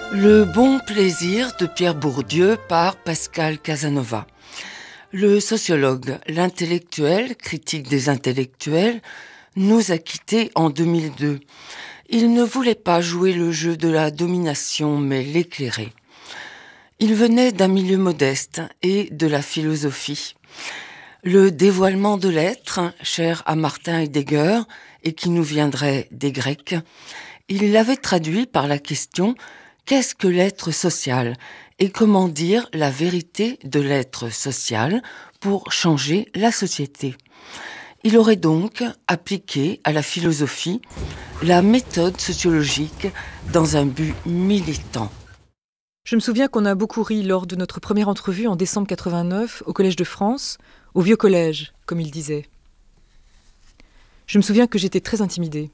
Le bon plaisir de Pierre Bourdieu par Pascal Casanova. Le sociologue, l'intellectuel, critique des intellectuels, nous a quittés en 2002. Il ne voulait pas jouer le jeu de la domination, mais l'éclairer. Il venait d'un milieu modeste et de la philosophie. Le dévoilement de l'être, cher à Martin Heidegger, et qui nous viendrait des Grecs, il l'avait traduit par la question « Qu'est-ce que l'être social ?» et comment dire la vérité de l'être social pour changer la société. Il aurait donc appliqué à la philosophie la méthode sociologique dans un but militant. Je me souviens qu'on a beaucoup ri lors de notre première entrevue en décembre 89 au Collège de France, au Vieux Collège, comme il disait. Je me souviens que j'étais très intimidée.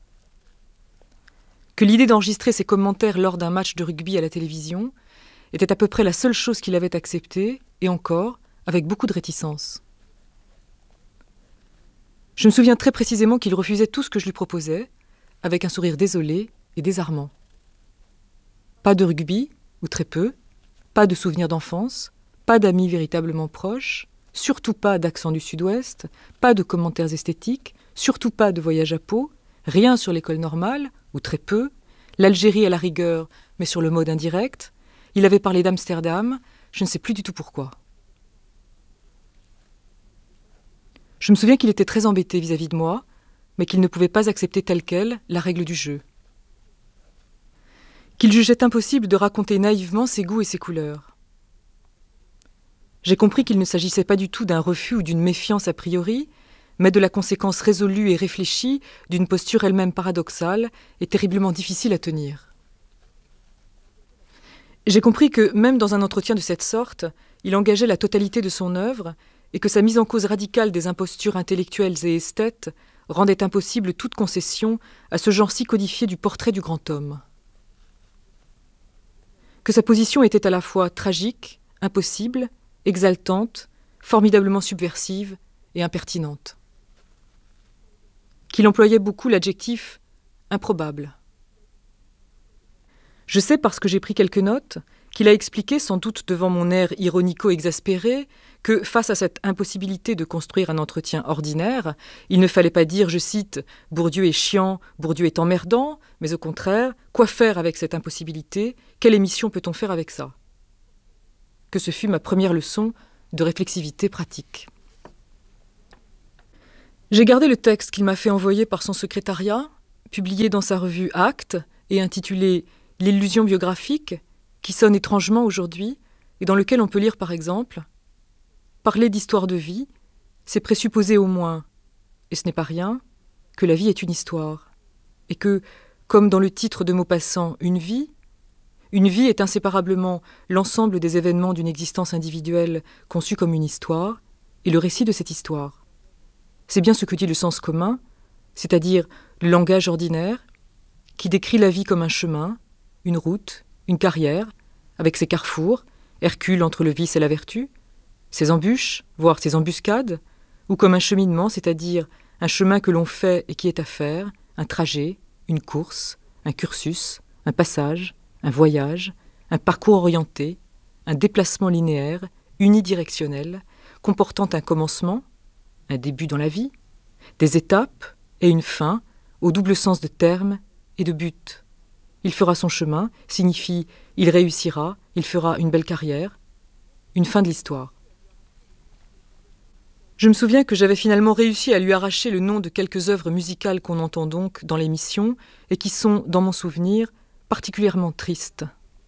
Que l'idée d'enregistrer ses commentaires lors d'un match de rugby à la télévision était à peu près la seule chose qu'il avait acceptée, et encore, avec beaucoup de réticence. Je me souviens très précisément qu'il refusait tout ce que je lui proposais, avec un sourire désolé et désarmant. Pas de rugby, ou très peu, pas de souvenirs d'enfance, pas d'amis véritablement proches, surtout pas d'accent du Sud-Ouest, pas de commentaires esthétiques, surtout pas de voyage à Pau, rien sur l'école normale, ou très peu, l'Algérie à la rigueur, mais sur le mode indirect. Il avait parlé d'Amsterdam, je ne sais plus du tout pourquoi. Je me souviens qu'il était très embêté vis-à-vis de moi, mais qu'il ne pouvait pas accepter telle quelle la règle du jeu. Qu'il jugeait impossible de raconter naïvement ses goûts et ses couleurs. J'ai compris qu'il ne s'agissait pas du tout d'un refus ou d'une méfiance a priori, mais de la conséquence résolue et réfléchie d'une posture elle-même paradoxale et terriblement difficile à tenir. J'ai compris que, même dans un entretien de cette sorte, il engageait la totalité de son œuvre et que sa mise en cause radicale des impostures intellectuelles et esthètes rendait impossible toute concession à ce genre si codifié du portrait du grand homme. Que sa position était à la fois tragique, impossible, exaltante, formidablement subversive et impertinente. Qu'il employait beaucoup l'adjectif « improbable ». Je sais, parce que j'ai pris quelques notes, qu'il a expliqué, sans doute devant mon air ironico-exaspéré, que face à cette impossibilité de construire un entretien ordinaire, il ne fallait pas dire, je cite, « Bourdieu est chiant, Bourdieu est emmerdant », mais au contraire, quoi faire avec cette impossibilité, quelle émission peut-on faire avec ça ? Que ce fut ma première leçon de réflexivité pratique. J'ai gardé le texte qu'il m'a fait envoyer par son secrétariat, publié dans sa revue Actes et intitulé « L'illusion biographique », qui sonne étrangement aujourd'hui et dans lequel on peut lire par exemple « Parler d'histoire de vie, c'est présupposer au moins, et ce n'est pas rien, que la vie est une histoire, et que, comme dans le titre de Maupassant, une vie est inséparablement l'ensemble des événements d'une existence individuelle conçue comme une histoire, et le récit de cette histoire. C'est bien ce que dit le sens commun, c'est-à-dire le langage ordinaire, qui décrit la vie comme un chemin, une route, une carrière, avec ses carrefours, Hercule entre le vice et la vertu, ses embûches, voire ses embuscades, ou comme un cheminement, c'est-à-dire un chemin que l'on fait et qui est à faire, un trajet, une course, un cursus, un passage, un voyage, un parcours orienté, un déplacement linéaire, unidirectionnel, comportant un commencement, un début dans la vie, des étapes et une fin, au double sens de terme et de but. Il fera son chemin, signifie il réussira, il fera une belle carrière, une fin de l'histoire. Je me souviens que j'avais finalement réussi à lui arracher le nom de quelques œuvres musicales qu'on entend donc dans l'émission et qui sont, dans mon souvenir, particulièrement tristes.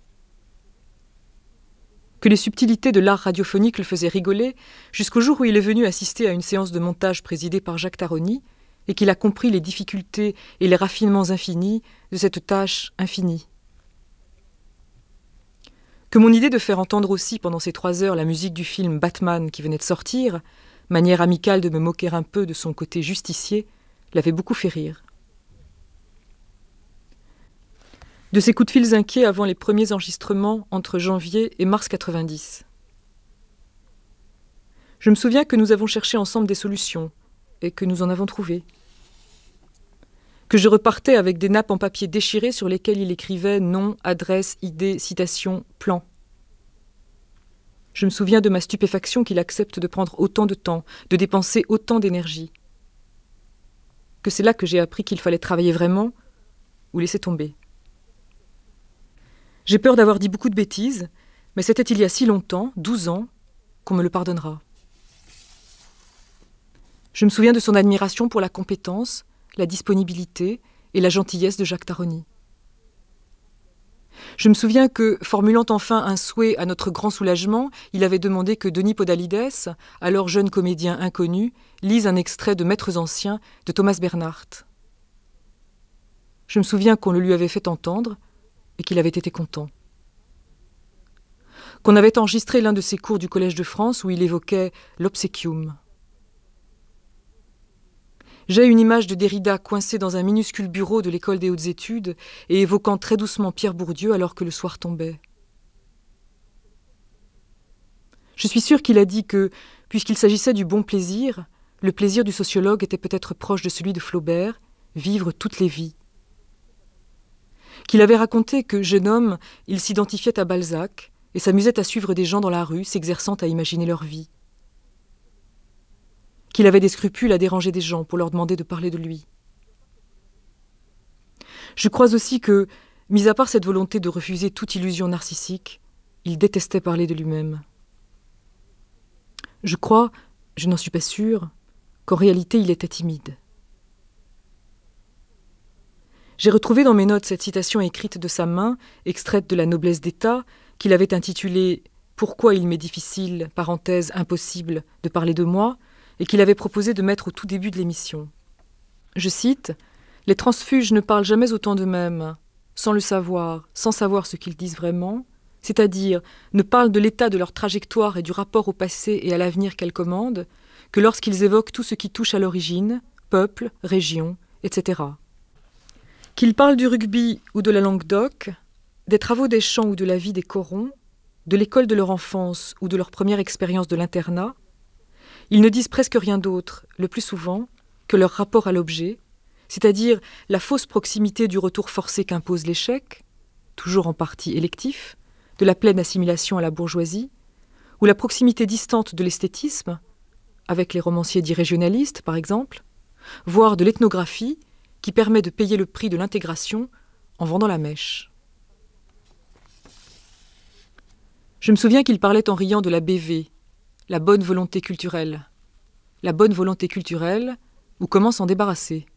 Que les subtilités de l'art radiophonique le faisaient rigoler jusqu'au jour où il est venu assister à une séance de montage présidée par Jacques Taroni et qu'il a compris les difficultés et les raffinements infinis de cette tâche infinie. Que mon idée de faire entendre aussi pendant ces 3 heures la musique du film Batman qui venait de sortir, manière amicale de me moquer un peu de son côté justicier, l'avait beaucoup fait rire. De ces coups de fil inquiets avant les premiers enregistrements entre janvier et mars 90. Je me souviens que nous avons cherché ensemble des solutions et que nous en avons trouvé. que je repartais avec des nappes en papier déchirées sur lesquelles il écrivait nom, adresse, idée, citation, plan. Je me souviens de ma stupéfaction qu'il accepte de prendre autant de temps, de dépenser autant d'énergie. Que c'est là que j'ai appris qu'il fallait travailler vraiment ou laisser tomber. J'ai peur d'avoir dit beaucoup de bêtises, mais c'était il y a si longtemps, 12 ans, qu'on me le pardonnera. Je me souviens de son admiration pour la compétence, la disponibilité et la gentillesse de Jacques Taroni. Je me souviens que, formulant enfin un souhait à notre grand soulagement, il avait demandé que Denis Podalides, alors jeune comédien inconnu, lise un extrait de Maîtres anciens de Thomas Bernhardt. Je me souviens qu'on le lui avait fait entendre et qu'il avait été content. Qu'on avait enregistré l'un de ses cours du Collège de France où il évoquait l'obséquium. J'ai une image de Derrida coincé dans un minuscule bureau de l'école des hautes études et évoquant très doucement Pierre Bourdieu alors que le soir tombait. Je suis sûre qu'il a dit que, puisqu'il s'agissait du bon plaisir, le plaisir du sociologue était peut-être proche de celui de Flaubert, vivre toutes les vies. Qu'il avait raconté que, jeune homme, il s'identifiait à Balzac et s'amusait à suivre des gens dans la rue, s'exerçant à imaginer leur vie. Qu'il avait des scrupules à déranger des gens pour leur demander de parler de lui. Je crois aussi que, mis à part cette volonté de refuser toute illusion narcissique, il détestait parler de lui-même. Je crois, je n'en suis pas sûre, qu'en réalité il était timide. J'ai retrouvé dans mes notes cette citation écrite de sa main, extraite de La noblesse d'État, qu'il avait intitulée « Pourquoi il m'est difficile, parenthèse, impossible, de parler de moi ?» et qu'il avait proposé de mettre au tout début de l'émission. Je cite « Les transfuges ne parlent jamais autant d'eux-mêmes, sans le savoir, sans savoir ce qu'ils disent vraiment, c'est-à-dire ne parlent de l'état de leur trajectoire et du rapport au passé et à l'avenir qu'elles commandent, que lorsqu'ils évoquent tout ce qui touche à l'origine, peuple, région, etc. Qu'ils parlent du rugby ou de la Languedoc, des travaux des champs ou de la vie des corons, de l'école de leur enfance ou de leur première expérience de l'internat, ils ne disent presque rien d'autre, le plus souvent, que leur rapport à l'objet, c'est-à-dire la fausse proximité du retour forcé qu'impose l'échec, toujours en partie électif, de la pleine assimilation à la bourgeoisie, ou la proximité distante de l'esthétisme, avec les romanciers dits régionalistes par exemple, voire de l'ethnographie, qui permet de payer le prix de l'intégration en vendant la mèche. Je me souviens qu'il parlait en riant de la BV, la bonne volonté culturelle. La bonne volonté culturelle, ou comment s'en débarrasser.